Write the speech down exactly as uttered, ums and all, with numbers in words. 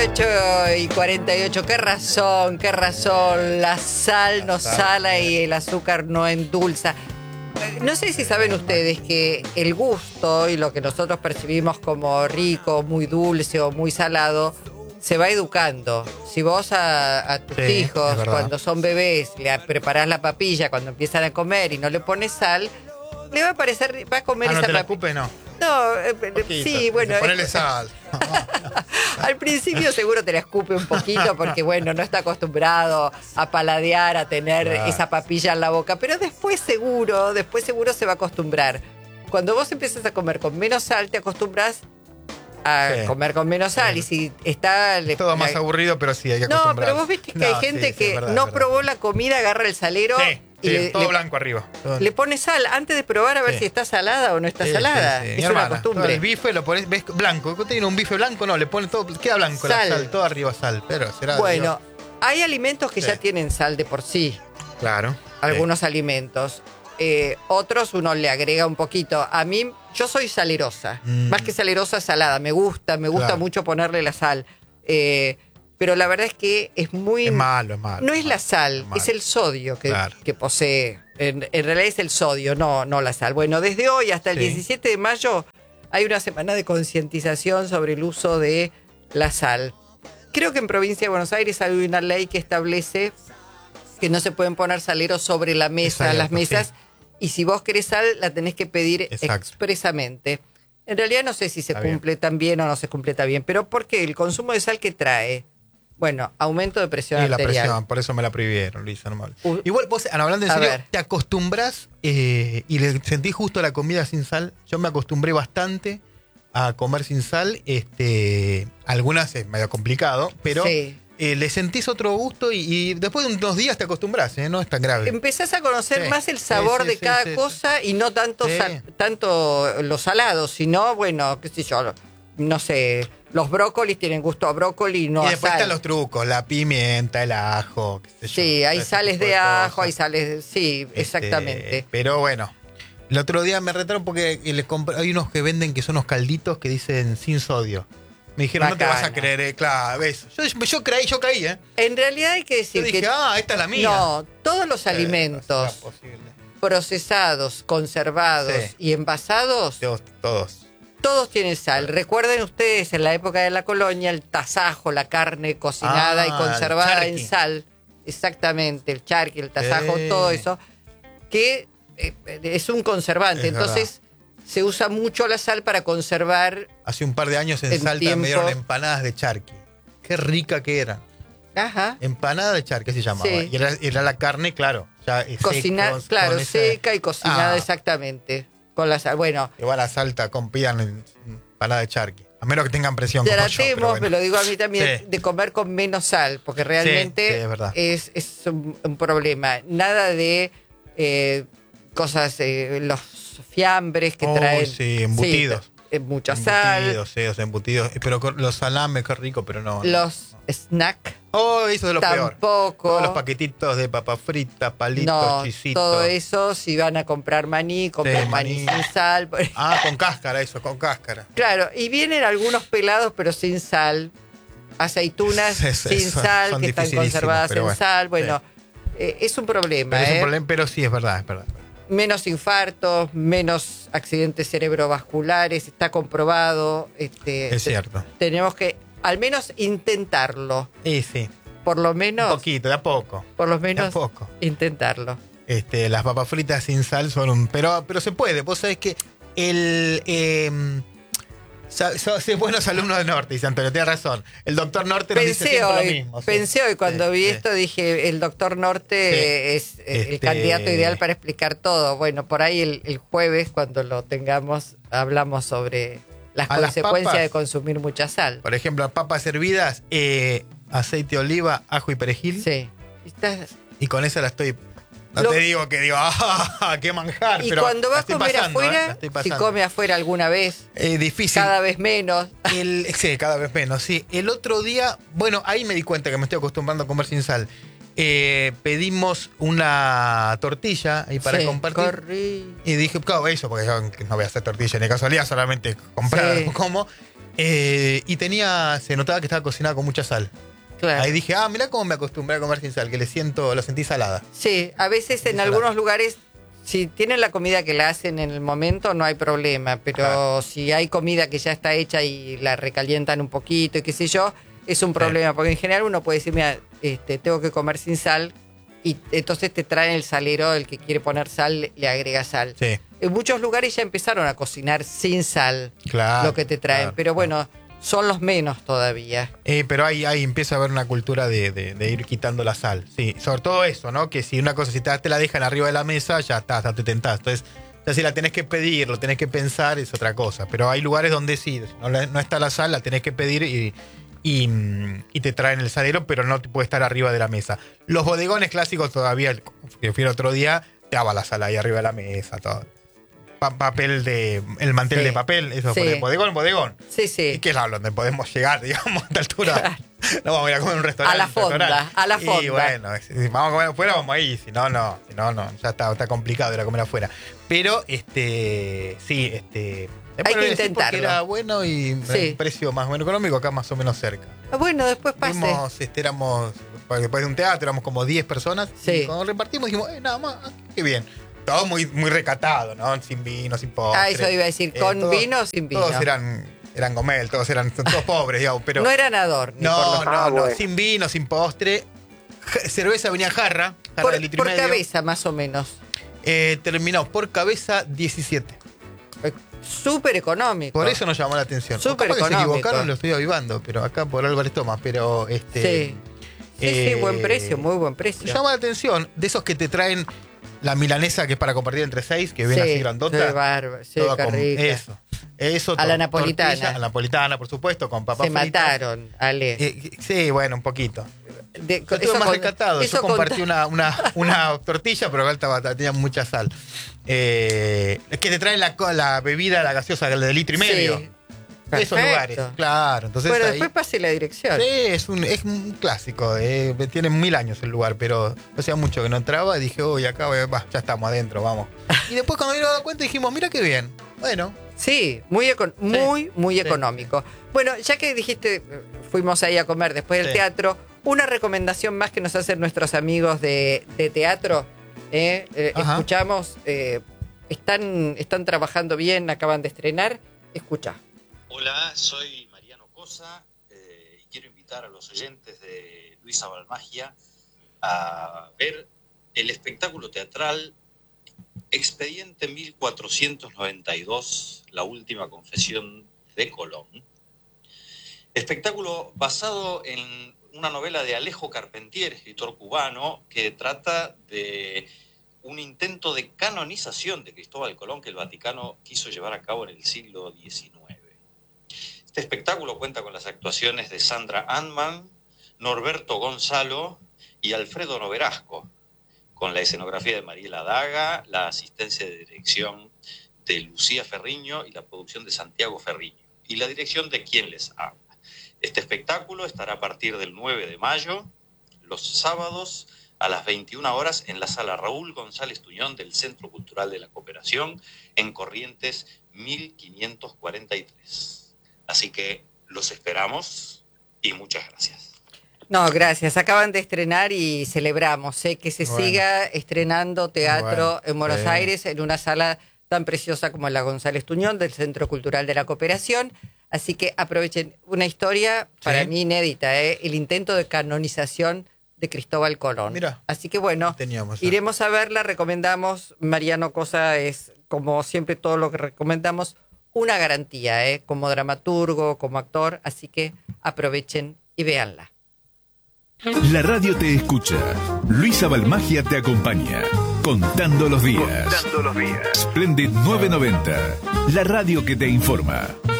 ocho y cuarenta y ocho, qué razón, qué razón. La sal no sala y el azúcar no endulza. No sé si saben ustedes que el gusto y lo que nosotros percibimos como rico, muy dulce o muy salado, se va educando. Si vos a, a tus Sí, hijos, es cuando son bebés, le preparás la papilla, cuando empiezan a comer y no le pones sal, le va a parecer, va a comer Ah, no esa te la papilla. escupe, no. No, eh, Poquito. sí, bueno. Ponele es- sal. Al principio seguro te la escupe un poquito porque, bueno, no está acostumbrado a paladear, a tener Claro. esa papilla en la boca. Pero después seguro, después seguro se va a acostumbrar. Cuando vos empiezas a comer con menos sal, te acostumbras a Sí. comer con menos sal. Sí. Y si está... le- Todo más la- aburrido, pero sí, hay que No, acostumbrarse. pero vos viste que No, hay sí, gente sí, que es verdad, no es verdad. probó la comida, agarra el salero Sí, y sí, le, todo le- blanco arriba. Todo- le pone sal antes de probar a ver Sí. si está salada o no está Sí, salada. sí, sí. Es Mi una hermana, todo costumbre. el bife lo pones, ves blanco. ¿Tiene un bife blanco? No, le pone todo, queda blanco Sal. la sal, todo arriba sal. Pero será. Bueno, hay alimentos que Sí. ya tienen sal de por sí. digo, claro. Algunos alimentos. Eh, otros uno le agrega un poquito. A mí, yo soy salerosa. Mm. Más que salerosa, salada. Me gusta, me gusta Claro. mucho ponerle la sal. Eh, pero la verdad es que es muy... Es malo, es malo. No es es la malo, sal, malo. es el sodio que, Claro. que posee. En, en realidad es el sodio, no, no la sal. Bueno, desde hoy hasta el Sí. diecisiete de mayo hay una semana de concientización sobre el uso de la sal. Creo que en Provincia de Buenos Aires hay una ley que establece que no se pueden poner saleros sobre la mesa, Exacto, las mesas, sí. y si vos querés sal, la tenés que pedir Exacto. expresamente. En realidad no sé si se Está bien. cumple tan bien o no se cumple tan bien, pero ¿por qué? El consumo de sal que trae, bueno, aumento de presión Sí, la arterial. presión, por eso me la prohibieron, Luisa, no me hables. Uh, Igual vos, Ana, hablando en a serio, ver. ¿te acostumbras eh, y le sentís justo la comida sin sal? Yo me acostumbré bastante a comer sin sal. Este, algunas es medio complicado, pero Sí. eh, le sentís otro gusto y, y después de unos días te acostumbras, ¿eh? No es tan grave. Empezás a conocer Sí, más el sí, sabor sí, de sí, cada sí, cosa y no tanto, Sí. sal- tanto los salados, sino, bueno, qué sé yo, no sé, los brócolis tienen gusto a brócoli y no y a después sal. están los trucos, la pimienta, el ajo, qué sé yo, Sí, hay ese sales tipo de ajo, cosas. hay sales, sí, Este, exactamente. Pero bueno, el otro día me retaron porque les comp- hay unos que venden que son unos calditos que dicen sin sodio. Me dijeron, no te vas a Bacana. creer, eh, claro, ves. Yo, yo creí, yo caí, ¿eh? En realidad hay que Yo decir dije, que ah, esta es la mía. no, todos los Eh, alimentos no será posible. procesados, conservados Sí. y envasados, Todos, todos. todos tienen sal. Recuerden ustedes en la época de la colonia el tasajo, la carne cocinada Ah, y conservada el en charqui. sal. Exactamente, el charqui, el tasajo, Sí. todo eso, que eh, es un conservante. Es Entonces se usa mucho la sal para conservar. Hace un par de años en, En Salta tiempo. me dieron empanadas de charqui. Qué rica que eran. Ajá. Empanada de charqui se llamaba. Sí. Y era, era la carne, claro. Ya es Cocinar, seco, claro, con ese- seca y cocinada Ah. exactamente. Con la sal. Bueno, Que van a Salta, compidan en empanada de charqui. A menos que tengan presión como yo, pero tratemos, bueno. me lo digo a mí también, Sí. de comer con menos sal, porque realmente Sí, sí, es verdad. es, es un, un problema. Nada de eh, cosas, eh, los fiambres que Oh, traen. sí, embutidos. Sí, eh, mucha sal. Embutidos, sí, los embutidos. Pero con los salames, qué rico, pero no. no. Los snacks Oh, eso es lo peor. tampoco. Todos los paquetitos de papa frita, palitos, No, chisitos. todo eso, si van a comprar maní, compran Sí, maní. maní. sin sal. Ah, con cáscara, eso, con cáscara. Claro, y vienen algunos pelados pero sin sal, aceitunas Sí, sí, sin son- sal son que están dificilísimos, conservadas pero en bueno, sal, bueno, eh, es un problema, Pero es un ¿eh? problema, pero sí, es verdad, es verdad. Menos infartos, menos accidentes cerebrovasculares, está comprobado. Este, Es cierto. Tenemos que al menos intentarlo, Y sí, por lo un menos, poquito, de a poco. por lo De a menos poco. intentarlo. Este, las papas fritas sin sal son un. Pero, pero se puede. Vos sabés que el. Eh, sa- sos buenos alumnos de Norte, dice Antonio, tienes razón. El doctor Norte nos dice Pensé siempre hoy, lo mismo. sí. pensé hoy cuando Sí, vi sí. esto, dije, el doctor Norte Sí. es eh, el Este- candidato ideal para explicar todo. Bueno, por ahí el, el jueves, cuando lo tengamos, hablamos sobre las A las consecuencias papas. de consumir mucha sal. Por ejemplo, papas hervidas, eh, aceite de oliva, ajo y perejil. Sí. Estás- Y con esa la estoy. No Lo- te digo que digo, ¡ah, qué manjar! Y pero cuando la vas a estoy comer pasando, ¿eh? La afuera, estoy si pasando. come afuera alguna vez, Eh, difícil. cada vez menos. El, sí, cada vez menos, sí. El otro día, bueno, ahí me di cuenta que me estoy acostumbrando a comer sin sal. Eh, pedimos una tortilla ahí para Sí, compartir. corrí. Y dije, claro, eso, porque yo no voy a hacer tortilla ni casualidad, solamente comprar Sí. como. Eh, y tenía, se notaba que estaba cocinada con mucha sal. Claro. Ahí dije, ah, mirá cómo me acostumbré a comer sin sal, que le siento, lo sentí salada. Sí, a veces en Salada. algunos lugares, si tienen la comida que la hacen en el momento, no hay problema. Pero Ajá. si hay comida que ya está hecha y la recalientan un poquito y qué sé yo, es un problema. Porque en general uno puede decir, mira, este, tengo que comer sin sal. Y entonces te traen el salero, el que quiere poner sal, le agrega sal. Sí. En muchos lugares ya empezaron a cocinar sin sal, Claro, lo que te traen. claro, pero bueno, claro. son los menos todavía. Eh, pero ahí, ahí empieza a haber una cultura de, de, de ir quitando la sal. Sí, sobre todo eso, ¿no? Que si una cosa, si te, te la dejan arriba de la mesa, ya está, ya te tentás. Entonces, ya si la tenés que pedir, lo tenés que pensar, es otra cosa. Pero hay lugares donde sí, no, la- no está la sal, la tenés que pedir y, y, y te traen el salero, pero no te puede estar arriba de la mesa. Los bodegones clásicos todavía, que fui el otro día, te daba la sal ahí arriba de la mesa, todo. Pa- papel de, el mantel Sí. de papel, eso Sí. fue de bodegón, bodegón. Sí, ¿Y sí. qué es la donde podemos llegar, digamos, a esta altura? Claro. No vamos a ir a comer a un restaurante. A la fonda, restaurante. a la fonda. Y bueno, si vamos a comer afuera, vamos ahí. Si no, no. Si no, no. Ya está, está complicado ir a comer afuera. Pero, este, sí, este. Hay que después lo voy a decir porque intentarlo. Era bueno y Sí. el precio más o menos económico, acá más o menos cerca. Bueno, después pase. Fuimos, este, éramos, después de un teatro, éramos como diez personas. Sí. Y cuando repartimos dijimos, eh, nada más, ah, qué bien. Todo muy, muy recatado, ¿no? Sin vino, sin postre. Ah, eso iba a decir, Eh, ¿con todos- vino o sin vino? Todos eran, eran gomel, todos eran todos pobres, digamos, pero. No era nador. Ni No, por, no, lo- Ah, no, bueno. sin vino, sin postre. Ja- Cerveza venía en jarra, jarra por, de litro por y medio. cabeza, más o menos. Eh, terminó por cabeza diecisiete. Eh, Súper económico. Por eso nos llamó la atención. O Súper capaz que se económico. equivocaron, lo estoy avivando, pero acá por Álvarez Tomás, pero este. Sí. Sí, sí, eh, buen precio, muy buen Me precio. llama la atención de esos que te traen la milanesa que es para compartir entre seis, que viene Sí, así grandota. sí, bárbaro, sí, toda qué con rica. eso. Eso, A la tor- napolitana. tortilla, a la napolitana, por supuesto, con papas Se fritas. mataron, Ale. Eh, sí, bueno, un poquito. De- Yo estuve más con- recatado. eso Yo con- compartí una, una, una tortilla, pero acá estaba- tenía mucha sal. Eh, es que te traen la, co- la bebida, la gaseosa de litro y medio. Sí. Esos Perfecto. lugares. Claro, entonces Bueno, ahí- después pase la dirección. Sí, es un, es un clásico. eh, tiene mil años el lugar, pero hacía mucho que no entraba y dije, uy, acá va, ya estamos adentro, vamos. Y después cuando me di cuenta dijimos, mira qué bien. Bueno, Sí, muy, econ- muy, muy sí. económico. Bueno, ya que dijiste, eh, fuimos ahí a comer después del Sí. teatro, una recomendación más que nos hacen nuestros amigos de, de teatro. ¿eh? Eh, Ajá. escuchamos, eh, están, están trabajando bien, acaban de estrenar. Escucha. Hola, soy Mariano Cosa eh, y quiero invitar a los oyentes de Luisa Balmagia a ver el espectáculo teatral Expediente mil cuatrocientos noventa y dos, la última confesión de Colón. Espectáculo basado en una novela de Alejo Carpentier, escritor cubano, que trata de un intento de canonización de Cristóbal Colón que el Vaticano quiso llevar a cabo en el siglo diecinueve. Este espectáculo cuenta con las actuaciones de Sandra Antman, Norberto Gonzalo y Alfredo Noverasco, con la escenografía de Mariela Daga, la asistencia de dirección de Lucía Ferriño y la producción de Santiago Ferriño, y la dirección de quien les habla. Este espectáculo estará a partir del nueve de mayo, los sábados a las veintiuna horas en la sala Raúl González Tuñón del Centro Cultural de la Cooperación, en Corrientes mil quinientos cuarenta y tres. Así que los esperamos y muchas gracias. No, gracias. Acaban de estrenar y celebramos ¿eh? que se Bueno. siga estrenando teatro Bueno, en Buenos sí. Aires en una sala tan preciosa como la González Tuñón del Centro Cultural de la Cooperación. Así que aprovechen una historia para Sí. mí inédita, ¿eh? el intento de canonización de Cristóbal Colón. Mira. Así que bueno, teníamos. ya. iremos a verla, recomendamos. Mariano Cosa es, como siempre, todo lo que recomendamos, una garantía, ¿eh? como dramaturgo, como actor. Así que aprovechen y véanla. La radio te escucha. Luisa Balmagia te acompaña. Contando los días. Contando los días. Splendid novecientos noventa. La radio que te informa.